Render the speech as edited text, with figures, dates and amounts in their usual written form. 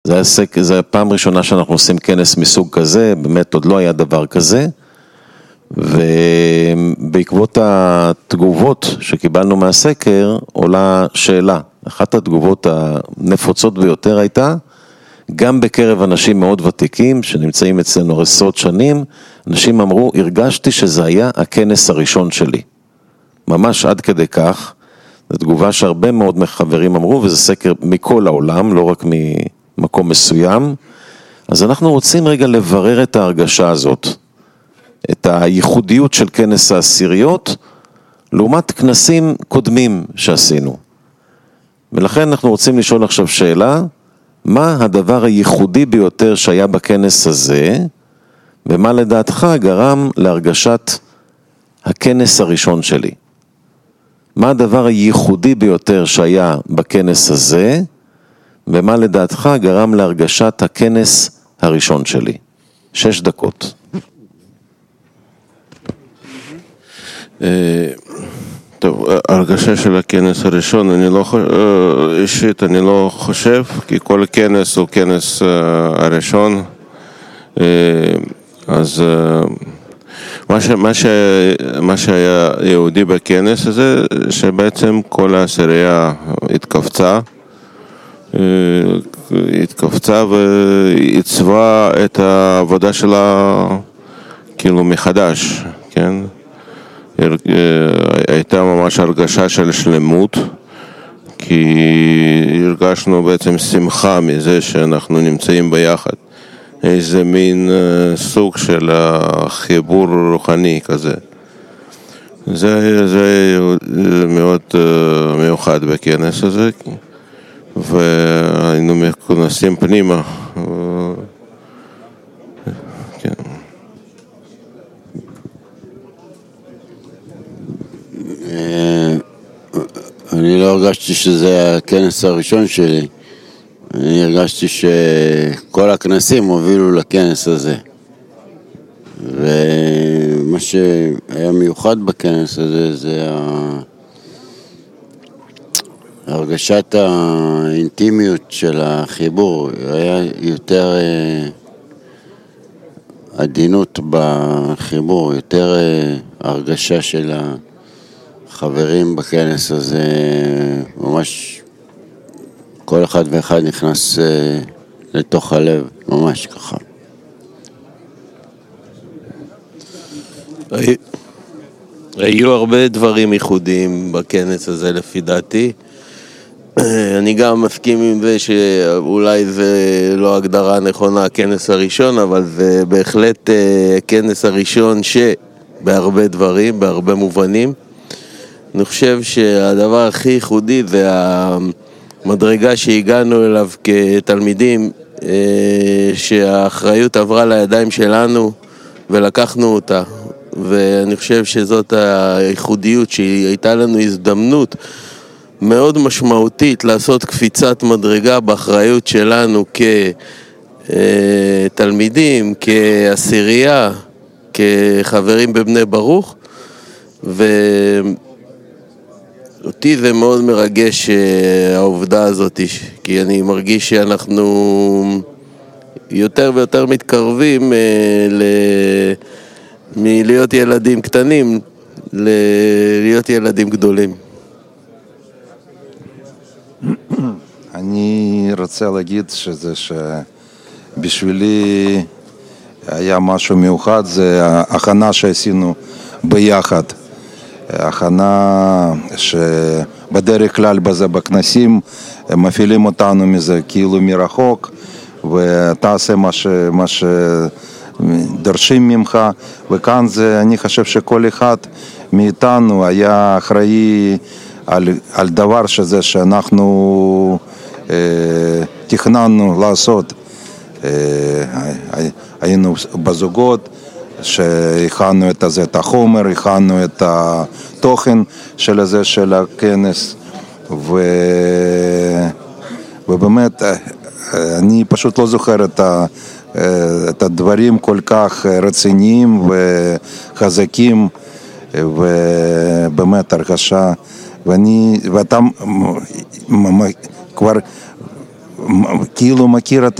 זה הפעם ראשונה שאנחנו עושים כנס מסוג כזה, באמת עוד לא היה דבר כזה, ובעקבות התגובות שקיבלנו מהסקר עולה שאלה. אחת התגובות הנפוצות ביותר הייתה, גם בקרב אנשים מאוד ותיקים שנמצאים אצלנו עשרות שנים, אנשים אמרו, הרגשתי שזה היה הכנס הראשון שלי. ממש עד כדי כך, זו תגובה שהרבה מאוד מחברים אמרו, וזה סקר מכל העולם, לא רק ממקום מסוים. אז אנחנו רוצים רגע לברר את ההרגשה הזאת, את הייחודיות של כנס העשיריות, לעומת כנסים קודמים שעשינו. ולכן אנחנו רוצים לשאול עכשיו שאלה, מה הדבר הייחודי ביותר שהיה בכנס הזה, ומה לדעתך גרם להרגשת הכנס הראשון שלי? מה הדבר הייחודי ביותר שהיה בכנס הזה, ומה לדעתך גרם להרגשת הכנס הראשון שלי? 6 דקות. טוב, הרגשה של הכנס הראשון, אישית אני לא חושב, כי כל כנס הוא כנס הראשון, אז מה שהיה יהודי בכנס הזה, שבעצם כל העשירייה התכווצה ועיצבה את העבודה שלה כאילו מחדש, כן? הייתה ממש הרגשה של שלמות, כי הרגשנו בעצם שמחה מזה שאנחנו נמצאים ביחד. איזה מין סוג של חיבור רוחני כזה. זה מאוד מיוחד בכנס הזה, והיינו מכונסים פנימה. כן. אני לא הרגשתי שזה הכנס הראשון שלי. אני הרגשתי שכל הכנסים הובילו לכנס הזה. ומה שהיה מיוחד בכנס הזה זה הרגשת האינטימיות של החיבור. היה יותר עדינות בחיבור, יותר הרגשה של החברים בכנס הזה, ממש כל אחד ואחד נכנס לתוך הלב, ממש ככה. היו הרבה דברים ייחודיים בכנס הזה לפי דעתי. אני גם מסכים עם זה שאולי זה לא הגדרה נכונה הכנס הראשון, אבל זה בהחלט הכנס הראשון שבהרבה דברים, בהרבה מובנים. אני חושב שהדבר הכי ייחודי זה המדרגה שהגענו אליו כתלמידים, שהאחריות עברה לידיים שלנו ולקחנו אותה. ואני חושב שזאת הייחודיות, שהייתה לנו הזדמנות מאוד משמעותית לעשות קפיצת מדרגה באחריות שלנו כתלמידים, כעשירייה, כחברים בבני ברוך. ואותי זה מאוד מרגש העובדה הזאת, כי אני מרגיש שאנחנו יותר ויותר מתקרבים מלהיות ילדים קטנים להיות ילדים גדולים. אני רוצה להגיד שבשבילי היה משהו מיוחד, זה ההכנה שעשינו ביחד. הכנה שבדרך כלל בזה בכנסים מפעילים אותנו מזה כאילו מרחוק, ותעשה מה שדורשים ממך, וכאן זה, אני חושב שכל אחד מאיתנו היה אחראי על דבר שזה שאנחנו תכננו לעשות. היינו בזוגות שהכנו את החומר, הכנו את התוכן של הכנס, ובאמת אני פשוט לא זוכר את הדברים כל כך רציניים וחזקים, ובאמת הרגשה, ואתה כבר כאילו מכיר את